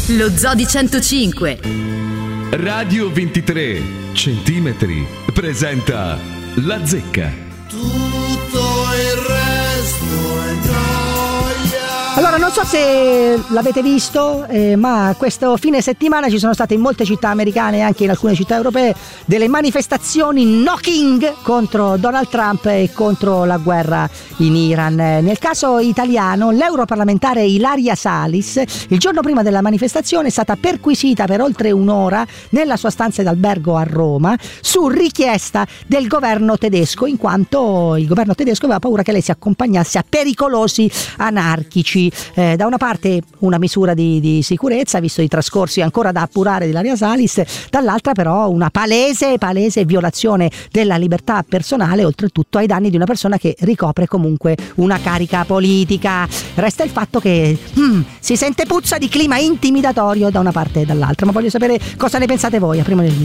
Lo Zodi 105 Radio 23 centimetri presenta La Zecca. Tutto il resto è gioia. Allora, non so se l'avete visto, ma questo fine settimana ci sono state in molte città americane e anche in alcune città europee delle manifestazioni no king contro Donald Trump e contro la guerra in Iran. Nel caso italiano, l'europarlamentare Ilaria Salis, il giorno prima della manifestazione, è stata perquisita per oltre un'ora nella sua stanza d'albergo a Roma su richiesta del governo tedesco, in quanto il governo tedesco aveva paura che lei si accompagnasse a pericolosi anarchici. Da una parte una misura di sicurezza, visto i trascorsi ancora da appurare di Ilaria Salis, dall'altra però una palese violazione della libertà personale, oltretutto ai danni di una persona che ricopre comunque una carica politica. Resta il fatto che si sente puzza di clima intimidatorio da una parte e dall'altra, ma voglio sapere cosa ne pensate voi.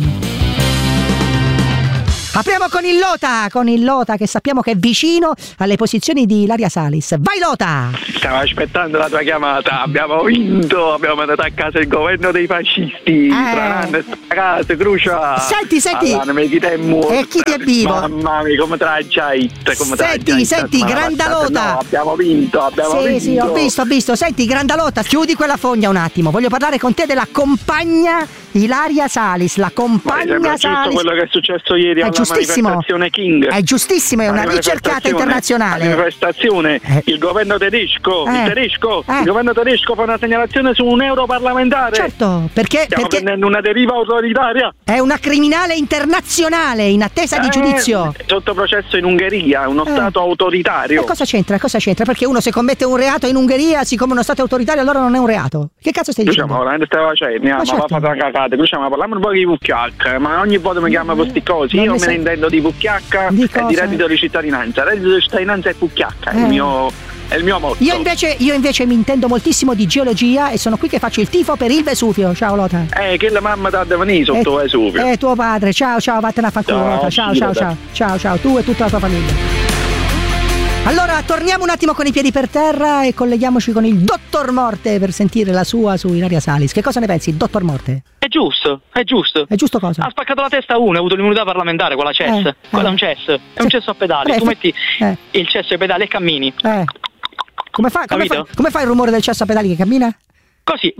Apriamo con il Lota, che sappiamo che è vicino alle posizioni di Ilaria Salis. Vai Lota! Stavo aspettando la tua chiamata, abbiamo vinto, abbiamo mandato a casa il governo dei fascisti. Tranne sta casa, Crucia. Senti. Allora, chi te è morto? E chi ti è vivo? Mamma mia, come Senti, Grandalota. No, abbiamo vinto. Sì, ho visto. Senti, Grandalota, chiudi quella fogna un attimo. Voglio parlare con te della compagna Ilaria Salis, la compagna Salis. Giusto quello che è successo ieri alla manifestazione King. È giustissimo, è una ricercata internazionale. La manifestazione, il governo tedesco, il governo tedesco fa una segnalazione su un europarlamentare. Certo, perché prendendo una deriva autoritaria. È una criminale internazionale in attesa di giudizio. Sotto processo in Ungheria, uno stato autoritario. E cosa c'entra? Perché uno se commette un reato in Ungheria, siccome uno stato autoritario, allora non è un reato. Che cazzo stai dicendo? Parliamo un po' di VCH, ma ogni volta mi chiama per sti cose. Io me ne intendo di VCH e di reddito di cittadinanza. Reddito di cittadinanza e VCH, è il mio motto. Io invece mi intendo moltissimo di geologia e sono qui che faccio il tifo per il Vesuvio. Ciao Lota. Che la mamma ti ha da venire sotto Vesuvio. Tuo padre. Ciao, vattene a fanculo Lota. Ciao, tu e tutta la tua famiglia. Allora, torniamo un attimo con i piedi per terra e colleghiamoci con il Dottor Morte per sentire la sua su Ilaria Salis. Che cosa ne pensi, Dottor Morte? È giusto. È giusto cosa? Ha spaccato la testa a uno, ha avuto l'immunità parlamentare, quella CES. Quello è un CES. È un cesso a pedali. Tu metti il cesso ai pedali e cammini. Come fa il rumore del cesso a pedali che cammina? Così.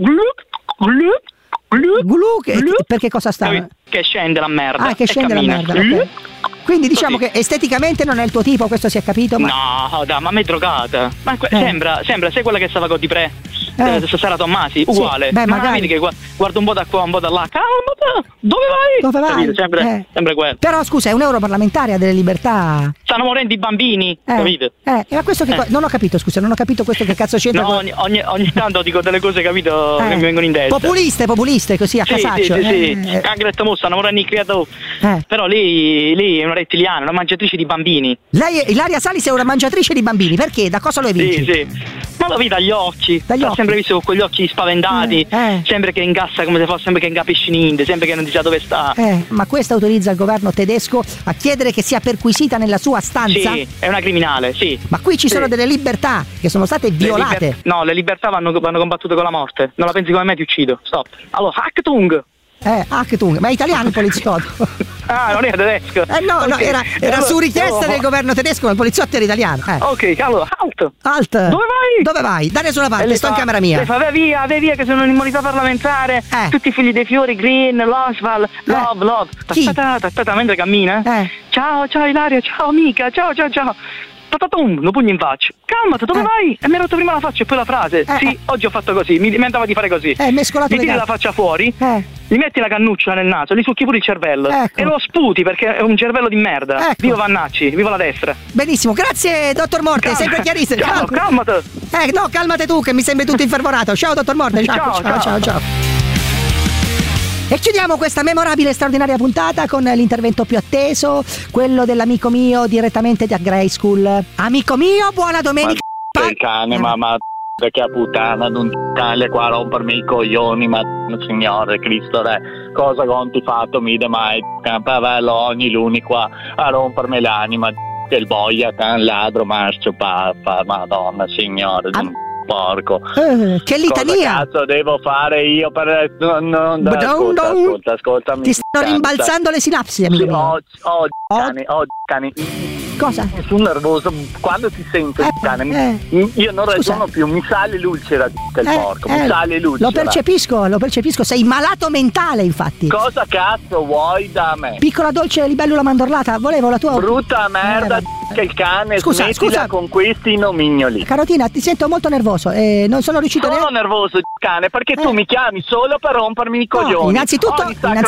Perché cosa sta? Che scende la merda. Che scende la merda. Okay. Quindi diciamo che esteticamente non è il tuo tipo, questo si è capito? No, ma mi è drogata. Ma sembra, sai quella che stava con Di Pre? Sara Tommasi, uguale. Beh, magari. Vedi che guarda un po' da qua, un po' da là. Calma, dove vai? Capito? Sempre quello. Però scusa, è un europarlamentare, ha delle libertà. Stanno morendo i bambini, capito? Ma questo che non ho capito, scusa, non ho capito questo che cazzo c'entra. No, ogni tanto dico delle cose, capito, che mi vengono in testa. Populiste, così a casaccio. Sì. Anche detto mo stanno morendo i creatori. Però lei è una rettiliana, una mangiatrice di bambini. Ilaria Salis è una mangiatrice di bambini, perché? Da cosa lo evinci? Sì. Ma lo vedi dagli occhi. L'ho sempre visto con quegli occhi spaventati. Sempre che ingassa come se fosse, sempre che non capisci niente, sempre che non sa dove sta. Ma questa autorizza il governo tedesco a chiedere che sia perquisita nella sua stanza? Sì, è una criminale, sì. Ma qui ci sono delle libertà che sono state violate. Le libertà vanno combattute con la morte. Non la pensi come me, ti uccido. Stop. Allora, Achtung! Achtung, ma è italiano il poliziotto? Non era tedesco. No, era su richiesta del governo tedesco, ma il poliziotto era italiano. Ok, allora, halt. Dove vai? Da nessuna parte, sto in camera mia. Le fa, vai via, che sono un'immunità parlamentare. Tutti i figli dei fiori, Green, Losval, Love. Aspetta, mentre cammina. Ciao Ilaria, ciao amica, ciao. Patatum, lo pugno in faccia. Calmati, dove vai? E mi ha rotto prima la faccia e poi la frase. Sì, oggi ho fatto così, mi andava di fare così. Mescolato. Mi tiri la faccia fuori, gli metti la cannuccia nel naso, gli succhi pure il cervello. E lo sputi perché è un cervello di merda. Viva Vannacci, viva la destra. Benissimo, grazie Dottor Morte, sempre chiarissimo. Calmati. No, calmate tu che mi sembri tutto infervorato. Ciao Dottor Morte, ciao. E chiudiamo questa memorabile e straordinaria puntata con l'intervento più atteso, quello dell'amico mio direttamente da Grey School. Amico mio, buona domenica. Ma il cane, mamma che puttana, non cane qua a rompermi i coglioni, ma signore Cristo, cosa conti fatto mi mai campavello ogni luni qua a rompermi l'anima, che il boia, can ladro, marcio, paffa, madonna signore. porco. Che litania! Cosa cazzo devo fare io per... Ascoltami. Ti stanno rimbalzando le sinapsi, amico mio. Cani. Cosa? Sono nervoso quando ti sento, cane. Io non ragiono più, mi sale l'ulcera del porco, mi sale l'ulcera. Lo percepisco, sei malato mentale, infatti. Cosa cazzo vuoi da me? Piccola dolce libellula mandorlata, volevo la tua... Brutta merda che il cane, smettila con questi nomignoli. Carotina, ti sento molto nervoso e non sono riuscito Sono nervoso, cane, perché tu mi chiami solo per rompermi i coglioni. Innanzitutto,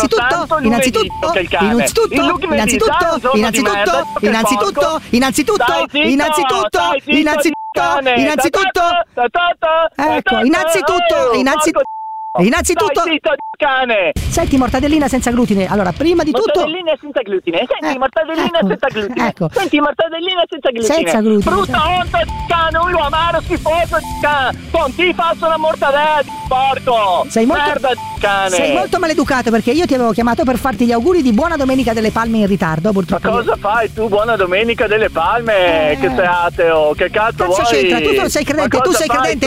cane. Senti, mortadellina senza glutine. Allora, prima di tutto... Mortadellina senza glutine. Senti, mortadellina senza glutine. Ecco. Senti, mortadellina senza glutine. Senza glutine. Brutta onta, cane, un amaro schifoso, cane. Con ti faccio una mortadella, porco. Sei molto... Merda, cane. Sei molto maleducato, perché io ti avevo chiamato per farti gli auguri di buona Domenica delle Palme in ritardo, purtroppo. Ma cosa fai tu, buona Domenica delle Palme? Che sei ateo? Che cazzo vuoi? C'entra? Tu non sei credente, tu sei credente.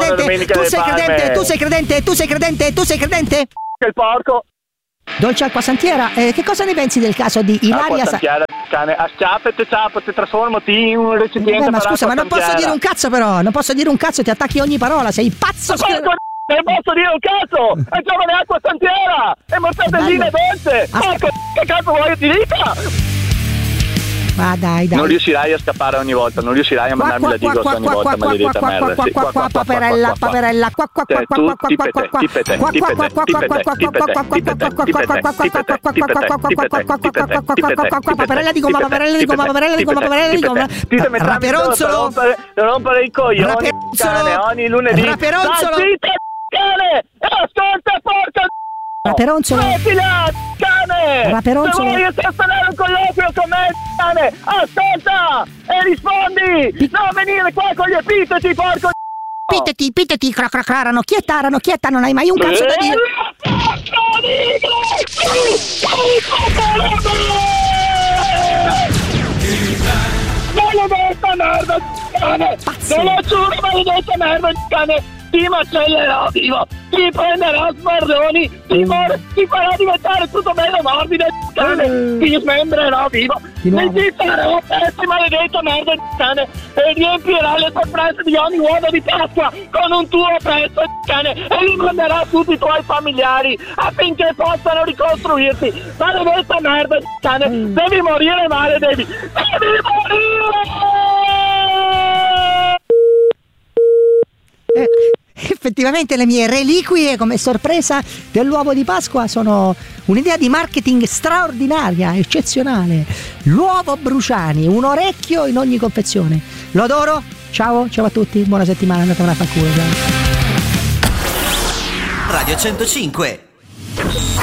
Che il porco. Dolce Acqua Santiera, che cosa ne pensi del caso di Ilaria Santiera, cane, asciappete, trasformati in un recipiente. Ma scusa, ma non posso dire un cazzo, però, non posso dire un cazzo, ti attacchi ogni parola, sei pazzo. Non posso dire un cazzo! È giovane Acqua Santiera! È mortadellina dolce! Porco, che cazzo vuoi che ti dica? Ma dai. Non riuscirai a scappare ogni volta, non riuscirai a mandarmi la digos ogni volta, maledetta merda. Paperella. Paperella di gomma. Ti stai mettendo per rompere i coglioni, cane, ogni lunedì. Raperonzolo! Cane! Ascolta, porca! Raperonzolo! Smettila, cane! Raperonzolo! Se vuoi sostenere un colloquio con me, cane! Ascolta! E rispondi! Non venire qua con gli epiteti, porco! Piteti, cracracrarano, chietta, non hai mai un cazzo da dire! Maledetta merda, cane! Te lo giuro, maledetta merda, cane! Ti macellerò vivo, ti prenderò sbarroni, ti farò diventare tutto bello morbido, cane, ti smembrerò vivo, ti farò pezzi, maledetta merda, cane, e riempirò le sorprese di ogni uovo di Pasqua con un tuo pezzo, cane, e li manderò a tutti i tuoi familiari affinché possano ricostruirti, maledetta merda, cane, devi morire male, devi morire! Effettivamente le mie reliquie come sorpresa dell'uovo di Pasqua sono un'idea di marketing straordinaria, eccezionale. L'uovo Bruciani, un orecchio in ogni confezione. Lo adoro. Ciao a tutti, buona settimana, andate a fanculo. Radio 105.